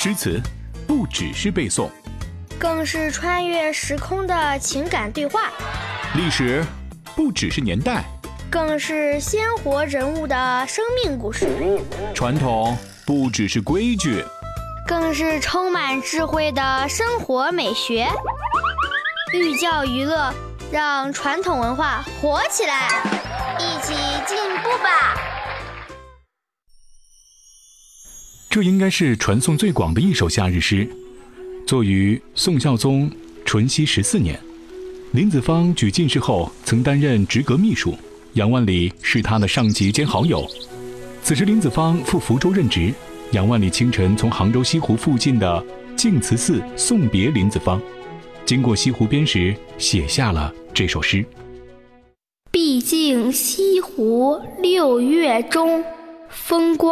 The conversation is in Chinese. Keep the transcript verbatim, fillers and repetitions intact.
诗词不只是背诵， 更是穿越时空的情感对话； 历史不只是年代， 更是鲜活人物的生命故事； 传统不只是规矩， 更是充满智慧的生活美学。寓教于乐，让传统文化活起来，一起进步吧！ 这应该是传颂最广的一首夏日诗，作于宋孝宗淳熙十四年。林子方举进士后，曾担任直阁秘书，杨万里是他的上级兼好友。此时林子方赴福州任职，杨万里清晨从杭州西湖附近的净慈寺送别林子方，经过西湖边时，写下了这首诗： 毕竟西湖六月中，风光